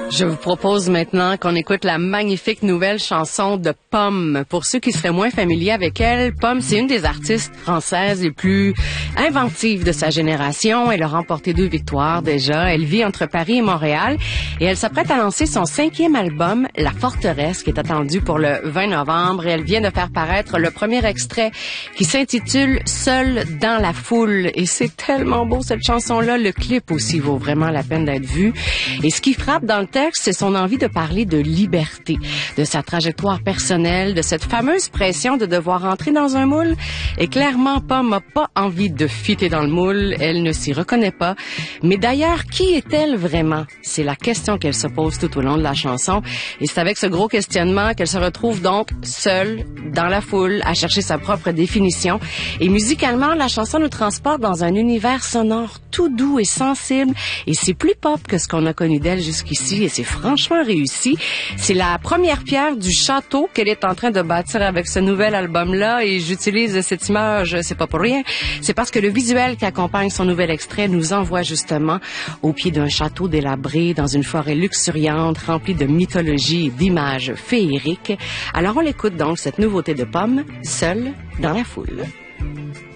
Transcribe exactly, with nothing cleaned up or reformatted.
Je vous propose maintenant qu'on écoute la magnifique nouvelle chanson de Pomme. Pour ceux qui seraient moins familiers avec elle, Pomme, c'est une des artistes françaises les plus inventives de sa génération. Elle a remporté deux victoires déjà. Elle vit entre Paris et Montréal et elle s'apprête à lancer son cinquième album, La Forteresse, qui est attendu pour le vingt novembre. Et elle vient de faire paraître le premier extrait qui s'intitule Seul dans la foule. Et c'est tellement beau cette chanson-là. Le clip aussi vaut vraiment la peine d'être vu. Et ce qui frappe dans le texte, c'est son envie de parler de liberté, de sa trajectoire personnelle, de cette fameuse pression de devoir entrer dans un moule. Et clairement, Pomme n'a pas envie de fitter dans le moule. Elle ne s'y reconnaît pas. Mais d'ailleurs, qui est-elle vraiment? C'est la question qu'elle se pose tout au long de la chanson. Et c'est avec ce gros questionnement qu'elle se retrouve donc seule, dans la foule, à chercher sa propre définition. Et musicalement, la chanson nous transporte dans un univers sonore tout doux et sensible. Et c'est plus pop que ce qu'on a connu d'elle jusqu'ici. Et c'est franchement réussi. C'est la première pierre du château qu'elle est en train de bâtir avec ce nouvel album-là. Et j'utilise cette image, c'est pas pour rien. C'est parce que le visuel qui accompagne son nouvel extrait nous envoie justement au pied d'un château délabré, dans une forêt luxuriante, remplie de mythologie et d'images féeriques. Alors on l'écoute donc, cette nouveauté de Pomme, Seule dans la foule.